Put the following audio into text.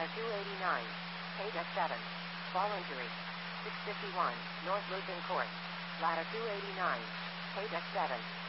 ladder 289, pay deck 7, fall injury, 651, North Looping Court, ladder 289, pay deck 7.